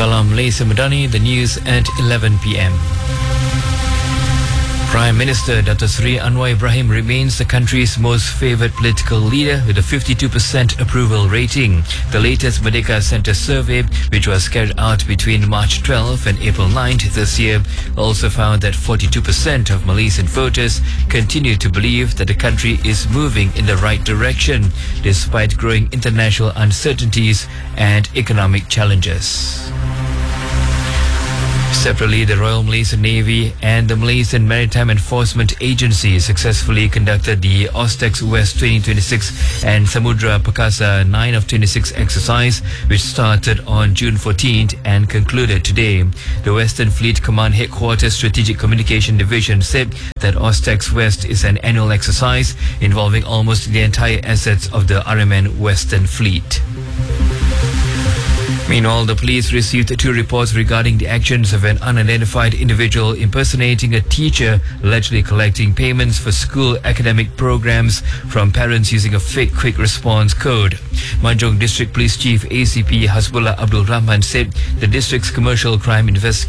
Salam Malaysia Madani, the news at 11 p.m. Prime Minister Dr. Sri Anwar Ibrahim remains the country's most favoured political leader with a 52% approval rating. The latest Merdeka Centre survey, which was carried out between March 12 and April 9th this year, also found that 42% of Malaysian voters continue to believe that the country is moving in the right direction, despite growing international uncertainties and economic challenges. Separately, the Royal Malaysian Navy and the Malaysian Maritime Enforcement Agency successfully conducted the Austex West 2026 and Samudra Perkasa 9 of 26 exercise, which started on June 14th and concluded today. The Western Fleet Command Headquarters Strategic Communication Division said that Austex West is an annual exercise involving almost the entire assets of the RMN Western Fleet. Meanwhile, the police received 2 reports regarding the actions of an unidentified individual impersonating a teacher, allegedly collecting payments for school academic programs from parents using a fake quick response code. Manjung District Police Chief ACP Hasbullah Abdul Rahman said the district's commercial crime investigation